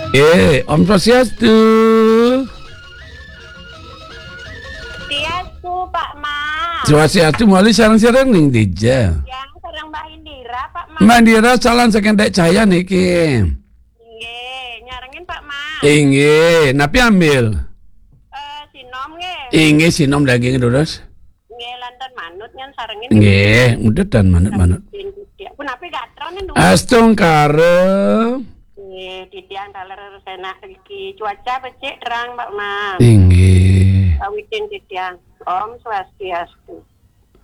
Om Swastiastu. Swastiastu, Pak Ma. Swastiastu mali sareng-sareng ning Dija. Yang sareng Mbak Indira, Pak Ma. Mbak Indira salam saking Dek Cahya niki. Nggih, nyarengin Pak Ma. Inggih, napi ambil. Sinom nggih. Inggih sinom daging terus. Nggih, lantan manut nyan sarengin. Nggih, udah dan manut-manut. Punapi gatronen dong. Astung karep. Nggih, titian daler senak iki cuaca becik terang Pak Ma. Inggih. Kawitin titian. Om Swastiastu.